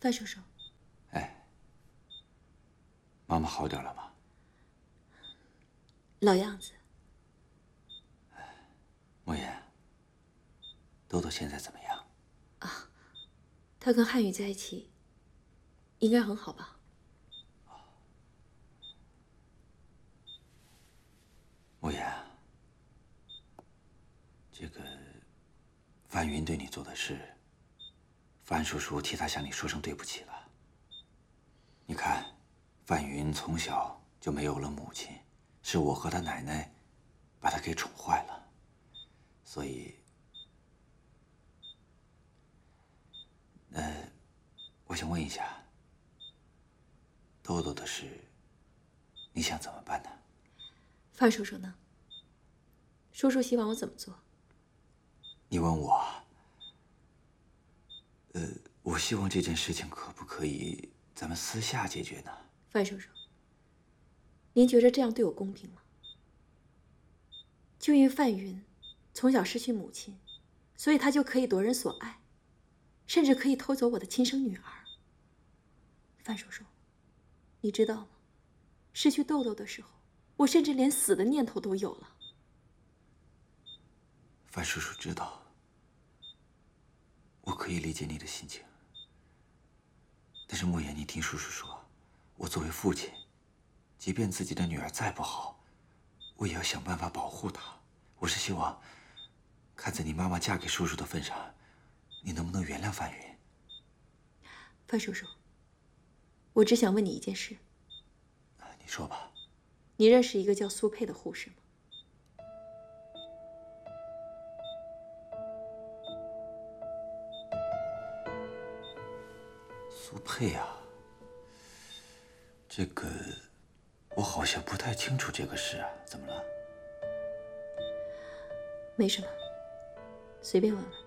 范叔叔， 哎，妈妈好点了吗？ 老样子。 莫言，豆豆现在怎么样？ 啊，他跟汉语在一起，应该很好吧？ 莫言，这个范云对你做的事，范叔叔替他向你说声对不起了。你看，范云从小就没有了母亲，是我和他奶奶把他给宠坏了，所以，我想问一下，豆豆的事，你想怎么办呢？ 范叔叔呢？叔叔希望我怎么做？ 你问我，我希望这件事情可不可以咱们私下解决呢？ 范叔叔，您觉得这样对我公平吗？就因为范云从小失去母亲，所以他就可以夺人所爱，甚至可以偷走我的亲生女儿。范叔叔，你知道吗？失去豆豆的时候，我甚至连死的念头都有了。 范叔叔知道，我可以理解你的心情。但是莫言，你听叔叔说，我作为父亲，即便自己的女儿再不好，我也要想办法保护她。我是希望，看在你妈妈嫁给叔叔的份上，你能不能原谅范云？ 范叔叔，我只想问你一件事。 你说吧。 你认识一个叫苏佩的护士吗？ 苏佩啊，这个我好像不太清楚这个事啊，怎么了？ 没什么，随便问问。